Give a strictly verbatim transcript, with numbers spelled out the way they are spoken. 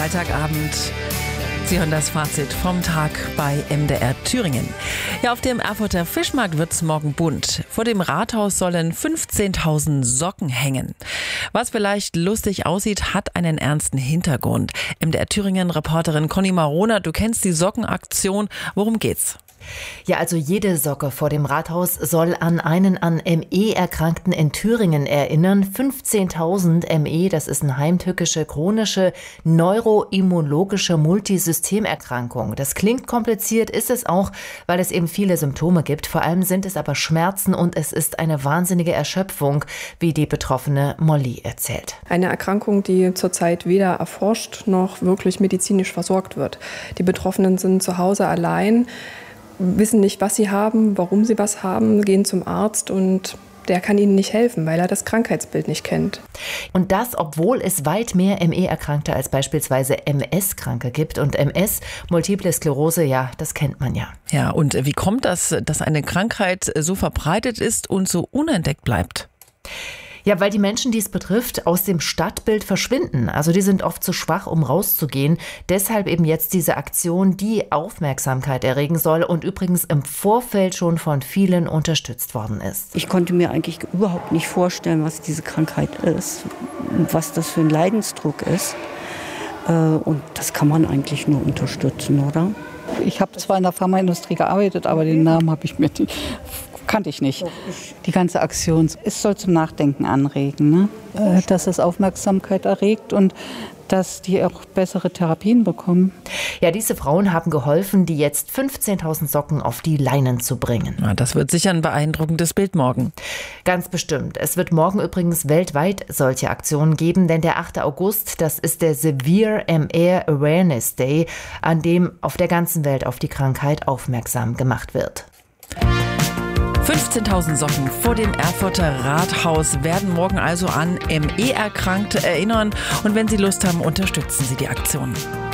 Freitagabend. Sie hören das Fazit vom Tag bei M D R Thüringen. Ja, auf dem Erfurter Fischmarkt wird's morgen bunt. Vor dem Rathaus sollen fünfzehntausend Socken hängen. Was vielleicht lustig aussieht, hat einen ernsten Hintergrund. M D R Thüringen-Reporterin Conny Marona, du kennst die Sockenaktion. Worum geht's? Ja, also jede Socke vor dem Rathaus soll an einen an M E-Erkrankten in Thüringen erinnern. fünfzehntausend M E, das ist eine heimtückische, chronische, neuroimmunologische Multisystemerkrankung. Das klingt kompliziert, ist es auch, weil es eben viele Symptome gibt. Vor allem sind es aber Schmerzen und es ist eine wahnsinnige Erschöpfung, wie die betroffene Molly erzählt. Eine Erkrankung, die zurzeit weder erforscht noch wirklich medizinisch versorgt wird. Die Betroffenen sind zu Hause allein, wissen nicht, was sie haben, warum sie was haben, gehen zum Arzt und der kann ihnen nicht helfen, weil er das Krankheitsbild nicht kennt. Und das, obwohl es weit mehr M E-Erkrankte als beispielsweise M S-Kranke gibt. Und M S, Multiple Sklerose, ja, das kennt man ja. Ja, und wie kommt das, dass eine Krankheit so verbreitet ist und so unentdeckt bleibt? Ja, weil die Menschen, die es betrifft, aus dem Stadtbild verschwinden. Also die sind oft zu schwach, um rauszugehen. Deshalb eben jetzt diese Aktion, die Aufmerksamkeit erregen soll und übrigens im Vorfeld schon von vielen unterstützt worden ist. Ich konnte mir eigentlich überhaupt nicht vorstellen, was diese Krankheit ist, was das für ein Leidensdruck ist. Und das kann man eigentlich nur unterstützen, oder? Ich habe zwar in der Pharmaindustrie gearbeitet, aber den Namen habe ich mir nicht... kannte ich nicht. Die ganze Aktion, es soll zum Nachdenken anregen, ne? Dass es Aufmerksamkeit erregt und dass die auch bessere Therapien bekommen. Ja, diese Frauen haben geholfen, die jetzt fünfzehntausend Socken auf die Leinen zu bringen. Ja, das wird sicher ein beeindruckendes Bild morgen. Ganz bestimmt. Es wird morgen übrigens weltweit solche Aktionen geben, denn der achte August, das ist der Severe M E Awareness Day, an dem auf der ganzen Welt auf die Krankheit aufmerksam gemacht wird. fünfzehntausend Socken vor dem Erfurter Rathaus werden morgen also an M E-Erkrankte erinnern. Und wenn Sie Lust haben, unterstützen Sie die Aktion.